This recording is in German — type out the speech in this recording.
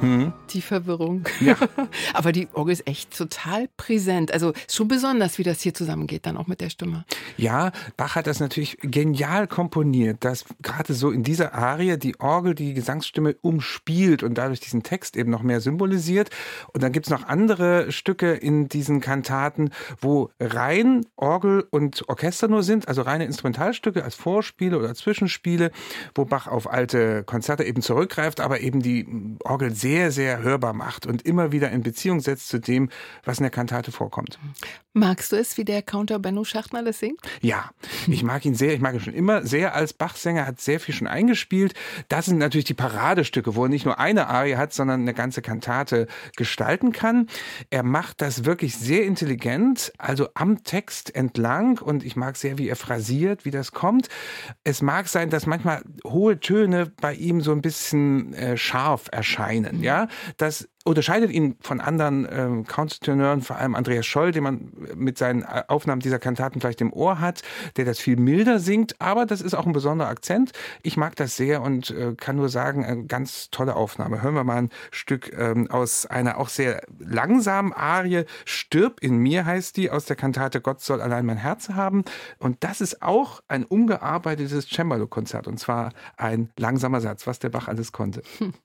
Die Verwirrung. Ja. Aber die Orgel ist echt total präsent. Also ist schon besonders, wie das hier zusammengeht, dann auch mit der Stimme. Ja, Bach hat das natürlich genial komponiert, dass gerade so in dieser Arie die Orgel die Gesangsstimme umspielt und dadurch diesen Text eben noch mehr symbolisiert. Und dann gibt es noch andere Stücke in diesen Kantaten, wo rein Orgel und Orchester nur sind, also reine Instrumentalstücke als Vorspiele oder Zwischenspiele, wo Bach auf alte Konzerte eben zurückgreift, aber eben die Orgel sehr, sehr hörbar macht und immer wieder in Beziehung setzt zu dem, was in der Kantate vorkommt. Magst du es, wie der Counter Benno Schachtner das singt? Ja, ich mag ihn sehr. Ich mag ihn schon immer sehr als Bach-Sänger, hat sehr viel schon eingespielt. Das sind natürlich die Paradestücke, wo er nicht nur eine Arie hat, sondern eine ganze Kantate gestalten kann. Er macht das wirklich sehr intelligent, also am Text entlang, und ich mag sehr, wie er phrasiert, wie das kommt. Es mag sein, dass manchmal hohe Töne bei ihm so ein bisschen scharf erscheinen, ja. Das unterscheidet ihn von anderen Countertenören, vor allem Andreas Scholl, den man mit seinen Aufnahmen dieser Kantaten vielleicht im Ohr hat, der das viel milder singt, aber das ist auch ein besonderer Akzent. Ich mag das sehr und kann nur sagen, eine ganz tolle Aufnahme. Hören wir mal ein Stück aus einer auch sehr langsamen Arie, Stirb in mir heißt die, aus der Kantate Gott soll allein mein Herz haben, und das ist auch ein umgearbeitetes Cembalo-Konzert, und zwar ein langsamer Satz, was der Bach alles konnte.